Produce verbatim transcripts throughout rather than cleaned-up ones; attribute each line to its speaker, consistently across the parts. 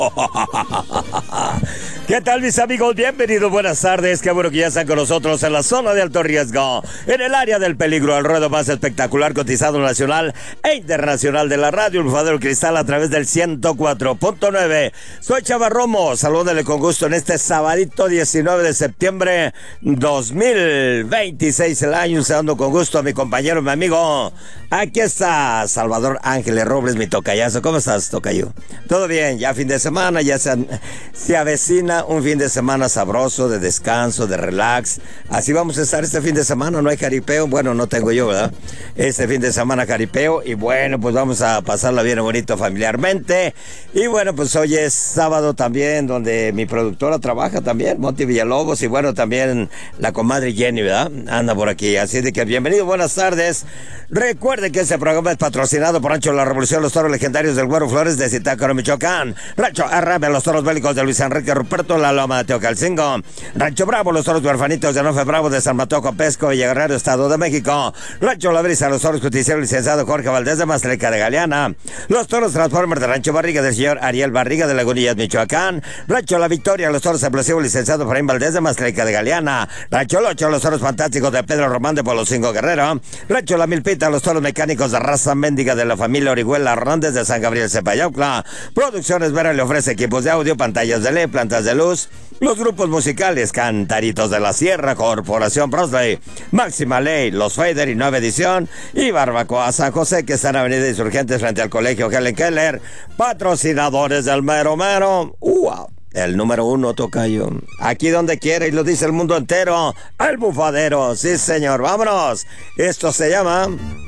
Speaker 1: ¿Qué tal, mis amigos? Bienvenidos, buenas tardes. Qué bueno que ya están con nosotros en la zona de alto riesgo, en el área del peligro, el ruedo más espectacular, cotizado nacional e internacional de la radio, el Bufadero Cristal a través del ciento cuatro punto nueve. Soy Chava Romo, salúdale con gusto en este sabadito diecinueve de septiembre dos mil veintiséis, el año, saludando con gusto a mi compañero, mi amigo. Aquí está Salvador Ángeles Robles, mi tocayazo. ¿Cómo estás, tocayo? Todo bien, ya fin de semana, ya se, se avecina un fin de semana sabroso, de descanso, de relax. Así vamos a estar este fin de semana, no hay jaripeo, bueno, no tengo yo, ¿verdad? Este fin de semana jaripeo, y bueno, pues vamos a pasarla bien bonito familiarmente. Y bueno, pues hoy es sábado también, donde mi productora trabaja también, Monty Villalobos, y bueno, también la comadre Jenny, ¿verdad? Anda por aquí, así de que bienvenido, buenas tardes. Recuerde que este programa es patrocinado por Rancho La Revolución, los toros legendarios del Güero Flores de Zitácuaro, Michoacán. Rancho Arrabia, los toros bélicos de Luis Enrique Ruperto, La Loma de Teocalcingo. Rancho Bravo, los toros huerfanitos de Nofe Bravo de San Mateo Copesco, Villaguerrero, Estado de México. Rancho La Brisa, los toros justiciero licenciado Jorge Valdés de Maztleca de Galeana. Los toros Transformer de Rancho Barriga del señor Ariel Barriga de Lagunillas, Michoacán. Rancho La Victoria, los toros explosivos licenciado Efraín Valdés de Maztleca de Galeana. Rancho Locho, los toros fantásticos de Pedro Román de Polocingo Guerrero. Rancho La Milpita, los toros mecánicos de raza mendiga de la familia Orihuela Hernández de San Gabriel Cepayaucla. Producciones Vera le ofrece equipos de audio, pantallas de L E D, plantas de luz. Los grupos musicales Cantaritos de la Sierra, Corporación Prosley, Máxima Ley, Los Fader y Nueva Edición, y Barbacoa San José, que están en Avenida Insurgentes frente al Colegio Helen Keller. Patrocinadores del Mero Mero. ¡Wow! El número uno, tocayo. Aquí donde quiera, y lo dice el mundo entero, el Bufadero. Sí, señor, vámonos. Esto se llama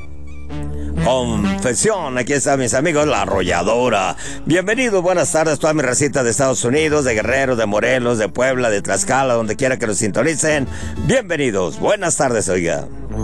Speaker 1: Confesión. Aquí están mis amigos, La Arrolladora. Bienvenidos, buenas tardes, toda mi recita de Estados Unidos, de Guerrero, de Morelos, de Puebla, de Tlaxcala, donde quiera que nos sintonicen. Bienvenidos, buenas tardes, oiga.